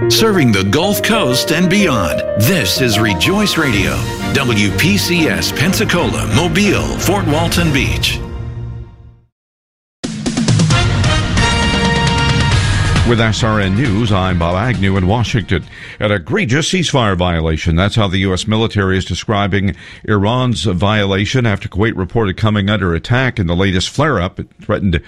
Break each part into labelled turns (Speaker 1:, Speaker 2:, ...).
Speaker 1: Serving the Gulf Coast and beyond, this is Rejoice Radio, WPCS Pensacola, Mobile, Fort Walton Beach.
Speaker 2: With SRN News, I'm Bob Agnew in Washington. An egregious ceasefire violation. That's how the U.S. military is describing Iran's violation after Kuwait reported coming under attack in the latest flare-up. It threatened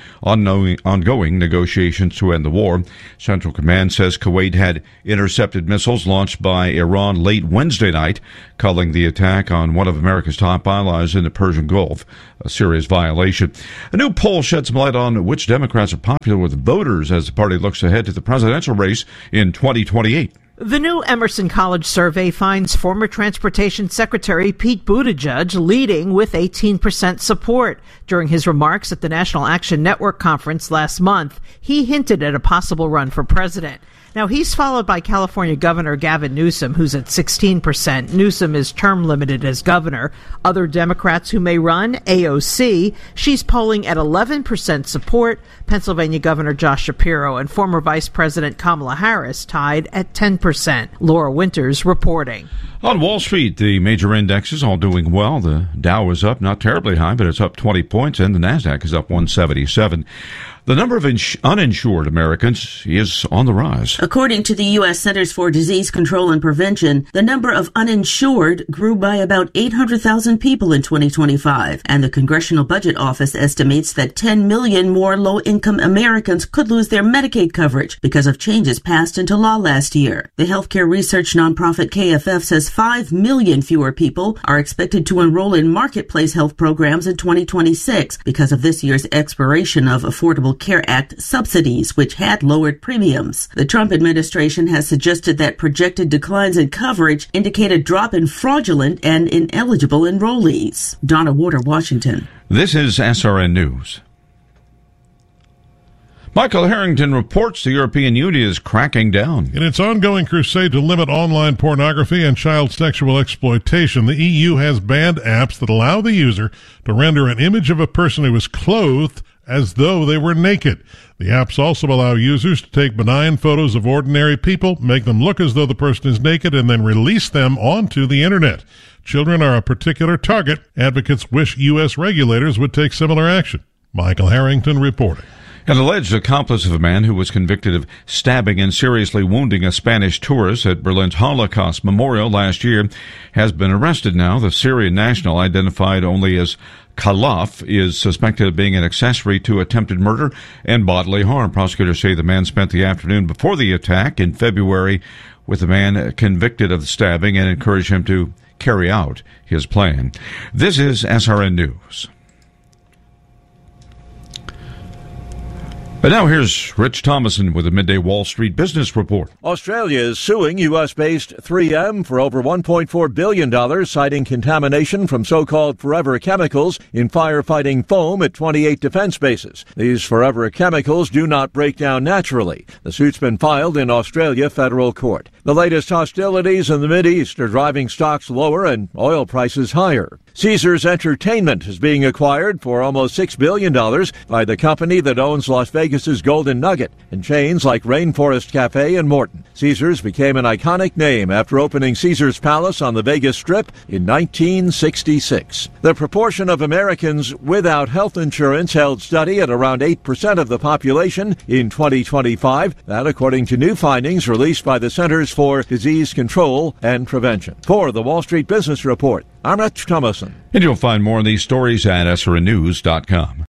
Speaker 2: ongoing negotiations to end the war. Central Command says Kuwait had intercepted missiles launched by Iran late Wednesday night, calling the attack on one of America's top allies in the Persian Gulf a serious violation. A new poll sheds some light on which Democrats are popular with voters as the party looks ahead to the presidential race in 2028.
Speaker 3: The new Emerson College survey finds former Transportation Secretary Pete Buttigieg leading with 18% support. During his remarks at the National Action Network conference last month, he hinted at a possible run for president. Now, he's followed by California Governor Gavin Newsom, who's at 16%. Newsom is term limited as governor. Other Democrats who may run, AOC, she's polling at 11% support. Pennsylvania Governor Josh Shapiro and former Vice President Kamala Harris tied at 10%. Laura Winters reporting.
Speaker 2: On Wall Street, the major indexes all doing well. The Dow is up, not terribly high, but it's up 20 points, and the Nasdaq is up 177. The number of uninsured Americans is on the rise.
Speaker 4: According to the U.S. Centers for Disease Control and Prevention, the number of uninsured grew by about 800,000 people in 2025, and the Congressional Budget Office estimates that 10 million more low-income Americans could lose their Medicaid coverage because of changes passed into law last year. The healthcare research nonprofit KFF says 5 million fewer people are expected to enroll in marketplace health programs in 2026 because of this year's expiration of Affordable Care Act subsidies, which had lowered premiums. The Trump administration has suggested that projected declines in coverage indicate a drop in fraudulent and ineligible enrollees. Donna Warder, Washington.
Speaker 2: This is SRN News. Michael Harrington reports the European Union is cracking down.
Speaker 5: In its ongoing crusade to limit online pornography and child sexual exploitation, the EU has banned apps that allow the user to render an image of a person who is clothed as though they were naked. The apps also allow users to take benign photos of ordinary people, make them look as though the person is naked, and then release them onto the internet. Children are a particular target. Advocates wish U.S. regulators would take similar action. Michael Harrington reporting.
Speaker 2: An alleged accomplice of a man who was convicted of stabbing and seriously wounding a Spanish tourist at Berlin's Holocaust Memorial last year has been arrested now. The Syrian national, identified only as Khalaf, is suspected of being an accessory to attempted murder and bodily harm. Prosecutors say the man spent the afternoon before the attack in February with the man convicted of the stabbing and encouraged him to carry out his plan. This is SRN News. But now here's Rich Thomason with a Midday Wall Street Business Report.
Speaker 6: Australia is suing U.S.-based 3M for over $1.4 billion, citing contamination from so-called forever chemicals in firefighting foam at 28 defense bases. These forever chemicals do not break down naturally. The suit's been filed in Australia federal court. The latest hostilities in the Mideast are driving stocks lower and oil prices higher. Caesars Entertainment is being acquired for almost $6 billion by the company that owns Las Vegas's Golden Nugget and chains like Rainforest Cafe and Morton. Caesars became an iconic name after opening Caesars Palace on the Vegas Strip in 1966. The proportion of Americans without health insurance held steady at around 8% of the population in 2025. That according to new findings released by the Centers for Disease Control and Prevention. For the Wall Street Business Report, I'm Rich Thomason.
Speaker 2: And you'll find more on these stories at srnnews.com.